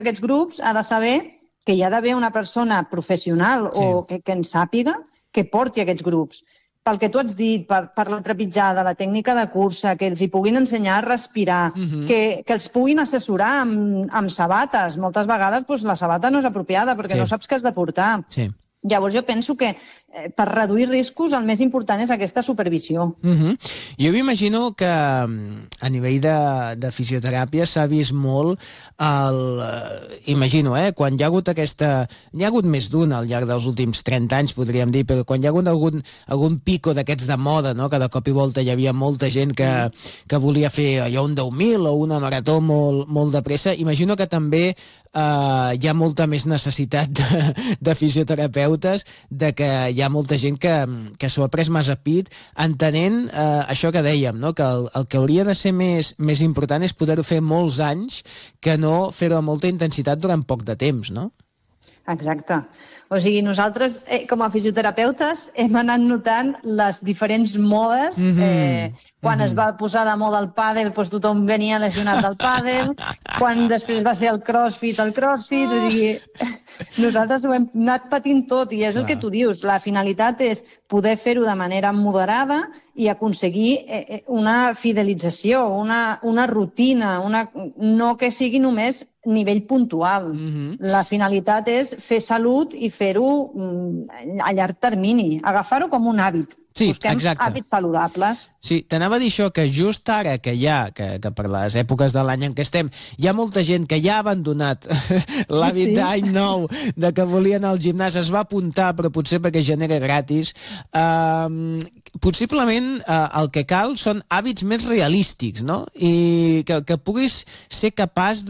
d'aquests grups ha de saber que hi ha d'haver una persona professional o que en sàpiga que porti aquests grups. Pel que tu has dit, per la trepitjada, la tècnica de cursa, que els hi puguin ensenyar a respirar, que els puguin assessorar amb sabates. Moltes vegades la sabata no és apropiada perquè no saps què has de portar. Sí. Llavors jo penso que per reduir riscos el més important és aquesta supervisió. Jo m'imagino que a nivell de fisioteràpia s'ha vist molt imagino, quan hi ha hagut n'hi ha hagut més d'una al llarg dels últims 30 anys, podríem dir, però quan hi ha hagut algun pico d'aquests de moda, no? Que de cop i volta hi havia molta gent que volia fer allò un 10.000 o una marató molt de pressa, imagino que també hi ha molta més necessitat de fisioterapeutes, de que hi ha molta gent que s'ho ha pres més a pit, entenent això que dèiem, no? Que el que hauria de ser més important és poder-ho fer molts anys que no fer-ho amb molta intensitat durant poc de temps, no? Exacte. O sigui, nosaltres, com a fisioterapeutes, hem anat notant les diferents modes. Quan es va posar de moda el pàdel, tothom venia lesionat del pàdel. Quan després va ser el crossfit. O sigui, nosaltres ho hem anat patint tot i és el que tu dius. La finalitat és poder fer-ho de manera moderada i aconseguir una fidelització, una rutina, no que sigui només nivell puntual. La finalitat és fer salut i fer-ho a llarg termini, agafar-ho com un hàbit. Sí, busquem exacte. Hàbits saludables. Sí, t'anava a dir això, que just ara que per les èpoques de l'any en què estem, hi ha molta gent que ja ha abandonat l'hàbit d'any nou, de que volia anar al gimnàs, es va apuntar, però potser perquè genera gratis. Possiblement el que cal són hàbits més realístics, no? I que puguis ser capaç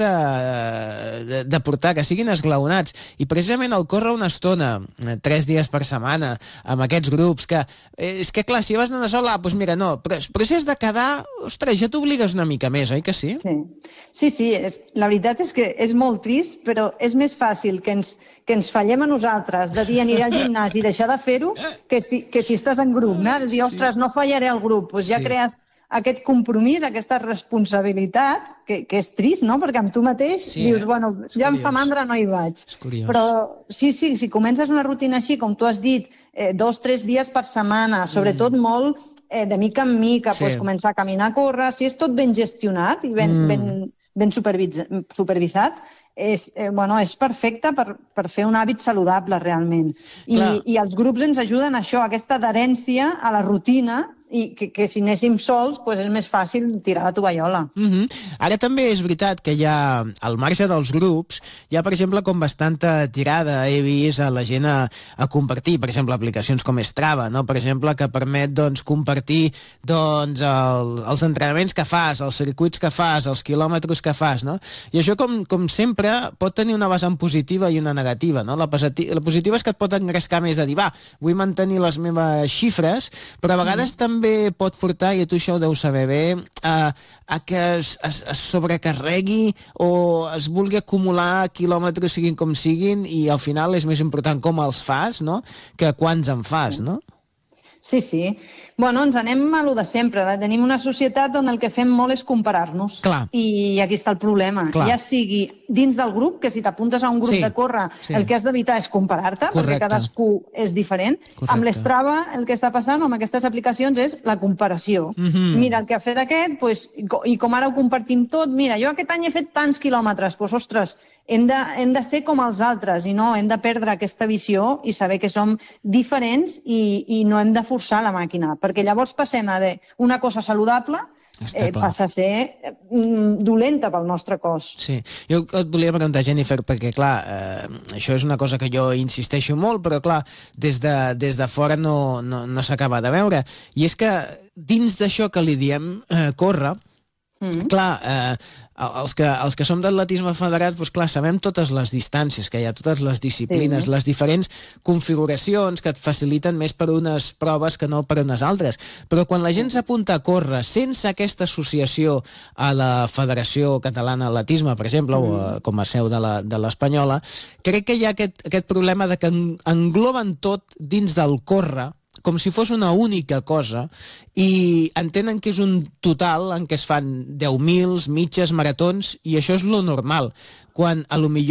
de portar, que siguin esglaonats. I precisament el córrer una estona, 3 dies per setmana, amb aquests grups, que és que clar, si vas anar sola, doncs mira, no, però si has de quedar, ostres, ja t'obligues una mica més, oi que sí? Sí, la veritat és que és molt trist, però és més fàcil que ens fallem a nosaltres de dir aniré al gimnàs i deixar de fer-ho que si estàs en grup, no? De dir, ostres, no fallaré al grup, doncs ja crees aquest compromís, aquesta responsabilitat, que és trist, no? Perquè amb tu mateix dius, bueno, ja em fa mandra, no hi vaig. Però sí, si comences una rutina així, com tu has dit, 2-3 dies per setmana, sobretot molt de mica en mica, començar a caminar, a córrer, si és tot ben gestionat i ben supervisat, és perfecte per fer un hàbit saludable realment. I els grups ens ajuden a això, a aquesta adherència a la rutina, i que si anéssim sols és més fàcil tirar la tovallola. Ara també és veritat que hi ha, al marge dels grups, hi ha, per exemple, com bastanta tirada, he vist a la gent a compartir, per exemple, aplicacions com Strava, no? Per exemple, que permet compartir els entrenaments que fas, els circuits que fas, els quilòmetres que fas, no? I això, com sempre, pot tenir una vessant positiva i una negativa, no? La positiva és que et pot engrescar més de dir, vull mantenir les meves xifres, però a vegades també pot portar, i tu això ho deus saber bé, a que es sobrecarregui o es vulgui acumular quilòmetres siguin com siguin i al final és més important com els fas, no?, que quants en fas, no? Sí. Bueno, ens anem a lo de sempre. Tenim una societat on el que fem molt és comparar-nos. I aquí està el problema. Ja sigui dins del grup, que si t'apuntes a un grup de córrer, el que has d'evitar és comparar-te, perquè cadascú és diferent. Amb l'Strava, el que està passant amb aquestes aplicacions és la comparació. Mira, el que ha fet aquest, i com ara ho compartim tot, mira, jo aquest any he fet tants quilòmetres, doncs, ostres, hem de ser com els altres i no hem de perdre aquesta visió i saber que som diferents i no hem de forçar la màquina, perquè llavors passem a una cosa saludable passa a ser dolenta pel nostre cos. Sí, jo et volia preguntar, Jennifer, perquè clar, això és una cosa que jo insisteixo molt, però clar, des de fora no s'acaba de veure, i és que dins d'això que li diem córrer, clar, els que som d'atletisme federat, doncs clar, sabem totes les distàncies que hi ha, totes les disciplines, les diferents configuracions que et faciliten més per unes proves que no per unes altres. Però quan la gent s'apunta a córrer sense aquesta associació a la Federació Catalana d'Atletisme, per exemple, o com a seu de l'Espanyola, crec que hi ha aquest problema de que engloben tot dins del córrer com si fos una única cosa i entenen que és un total en què es fan 10.000 mitges, maratons, i això és lo normal, quan a lo millor